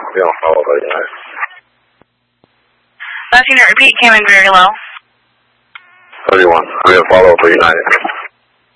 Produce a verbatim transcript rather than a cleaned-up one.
be on follow-up by United. Last unit repeat came in very low. thirty-one, we have follow-up by United.